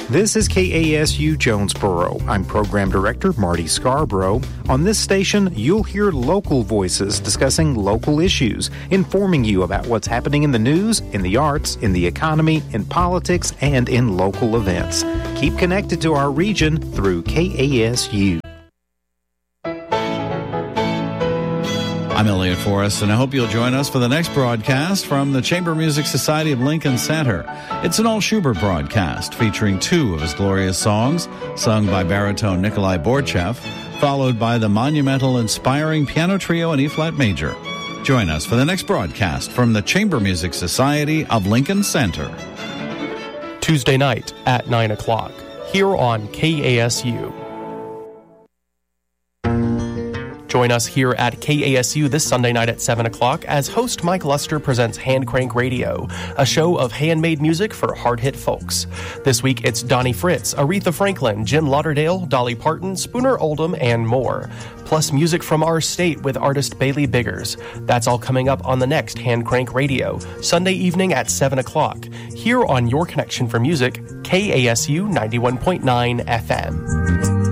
This is KASU Jonesboro. I'm Program Director Marty Scarborough. On this station, you'll hear local voices discussing local issues, informing you about what's happening in the news, in the arts, in the economy, in politics, and in local events. Keep connected to our region through KASU. I'm Elliot Forrest, and I hope you'll join us for the next broadcast from the Chamber Music Society of Lincoln Center. It's an all-Schubert broadcast featuring two of his glorious songs, sung by baritone Nikolai Borchev, followed by the monumental, inspiring piano trio in E-flat major. Join us for the next broadcast from the Chamber Music Society of Lincoln Center. Tuesday night at 9 o'clock, here on KASU. Join us here at KASU this Sunday night at 7 o'clock as host Mike Luster presents Hand Crank Radio, a show of handmade music for hard-hit folks. This week it's Donnie Fritz, Aretha Franklin, Jim Lauderdale, Dolly Parton, Spooner Oldham, and more. Plus music from our state with artist Bailey Biggers. That's all coming up on the next Hand Crank Radio, Sunday evening at 7 o'clock, here on Your Connection for Music, KASU 91.9 FM.